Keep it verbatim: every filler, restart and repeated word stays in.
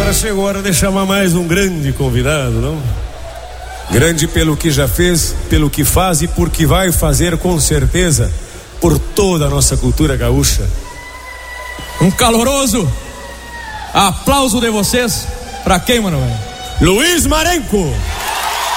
Agora chegou a hora de chamar mais um grande convidado, não? Grande pelo que já fez, pelo que faz e por que vai fazer, com certeza, por toda a nossa cultura gaúcha. Um caloroso aplauso de vocês. Pra quem, Manoel? Luiz Marenco.